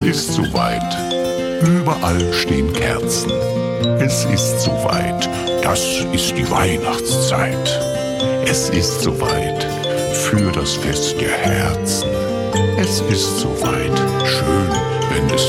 ist soweit. Überall stehen Kerzen. Es ist soweit. Das ist die Weihnachtszeit. Es ist soweit für das Fest der Herzen. Es ist soweit. Schön, wenn es